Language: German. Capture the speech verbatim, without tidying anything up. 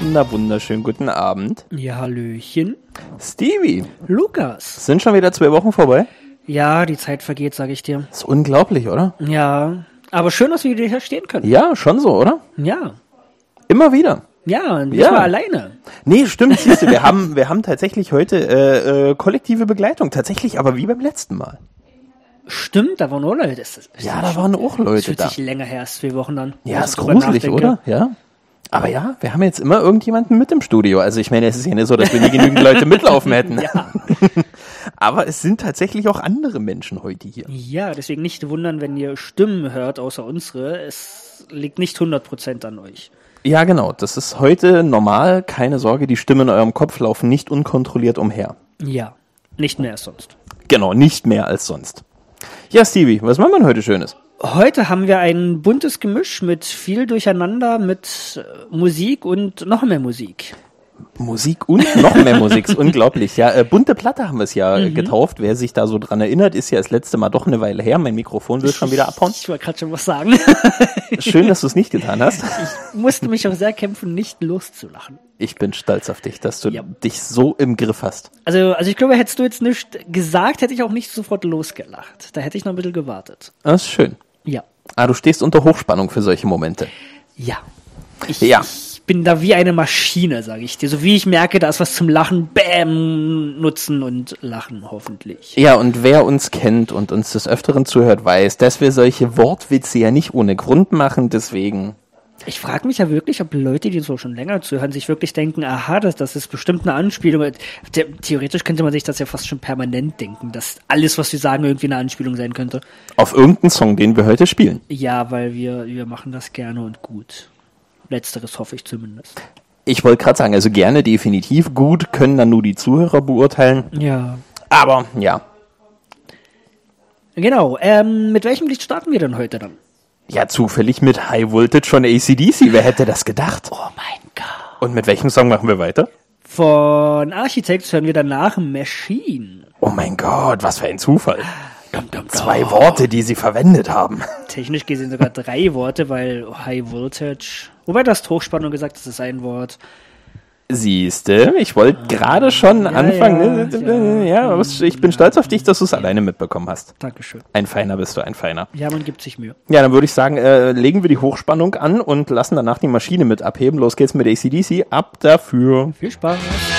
wunder, wunderschönen guten Abend. Ja, Hallöchen. Stevie. Lukas. Sind schon wieder zwei Wochen vorbei? Ja, die Zeit vergeht, sag ich dir. Ist unglaublich, oder? Ja, aber schön, dass wir hier stehen können. Ja, schon so, oder? Ja. Immer wieder. Ja, nicht Ja. mal alleine. Nee, stimmt, siehst du, wir haben, wir haben tatsächlich heute äh, äh, kollektive Begleitung. Tatsächlich, aber wie beim letzten Mal. Stimmt, da waren auch Leute. Das ist, Ja, da waren auch das Leute fühlt da. sich länger her als zwei Wochen dann. Ja, wenn ist ich drüber gruselig, nachdenke. oder? Ja. Aber ja, wir haben jetzt immer irgendjemanden mit im Studio. Also ich meine, es ist ja nicht so, dass wir nie genügend Leute mitlaufen hätten. Ja. Aber es sind tatsächlich auch andere Menschen heute hier. Ja, deswegen nicht wundern, wenn ihr Stimmen hört, außer unsere. Es liegt nicht hundert Prozent an euch. Ja, genau. Das ist heute normal. Keine Sorge, die Stimmen in eurem Kopf laufen nicht unkontrolliert umher. Ja, nicht mehr als sonst. Genau, nicht mehr als sonst. Ja, Stevie, was machen wir denn heute Schönes? Heute haben wir ein buntes Gemisch mit viel Durcheinander, mit äh, Musik und noch mehr Musik. Musik und noch mehr Musik, ist unglaublich. Ja, äh, bunte Platte haben wir es ja äh, getauft. Wer sich da so dran erinnert, ist ja das letzte Mal doch eine Weile her. Mein Mikrofon will schon wieder abhauen. Ich wollte gerade schon was sagen. Schön, dass du es nicht getan hast. Ich musste mich auch sehr kämpfen, nicht loszulachen. Ich bin stolz auf dich, dass du Ja. dich so im Griff hast. Also, also ich glaube, hättest du jetzt nicht gesagt, hätte ich auch nicht sofort losgelacht. Da hätte ich noch ein bisschen gewartet. Das ist schön. Ja. Ah, du stehst unter Hochspannung für solche Momente. Ja. Ich, Ja. ich bin da wie eine Maschine, sage ich dir. So wie ich merke, da ist was zum Lachen, bäm, nutzen und lachen, hoffentlich. Ja, und wer uns kennt und uns des Öfteren zuhört, weiß, dass wir solche Wortwitze ja nicht ohne Grund machen, deswegen... Ich frage mich ja wirklich, ob Leute, die so schon länger zuhören, sich wirklich denken, aha, das, das ist bestimmt eine Anspielung. The- Theoretisch könnte man sich das ja fast schon permanent denken, dass alles, was wir sagen, irgendwie eine Anspielung sein könnte. Auf irgendeinen Song, den wir heute spielen. Ja, weil wir, wir machen das gerne und gut. Letzteres hoffe ich zumindest. Ich wollte gerade sagen, also gerne, definitiv gut, können dann nur die Zuhörer beurteilen. Ja. Aber, ja. Genau, ähm, mit welchem Lied starten wir denn heute dann? Ja, zufällig mit High Voltage von A C D C. Wer hätte das gedacht? Oh mein Gott. Und mit welchem Song machen wir weiter? Von Architects hören wir danach Machine. Oh mein Gott, was für ein Zufall. Dum, dum, dum. Zwei Worte, die sie verwendet haben. Technisch gesehen sogar drei Worte, weil High Voltage, wobei das hast Hochspannung gesagt, das ist ein Wort. Siehste, ich wollte gerade schon ja, anfangen. ja, Ja, ja. aber ich bin stolz auf dich, dass du es alleine mitbekommen hast. Dankeschön. Ein Feiner bist du, ein Feiner. Ja, man gibt sich Mühe. Ja, dann würde ich sagen, äh, legen wir die Hochspannung an und lassen danach die Maschine mit abheben. Los geht's mit A C D C. Ab dafür. Viel Spaß.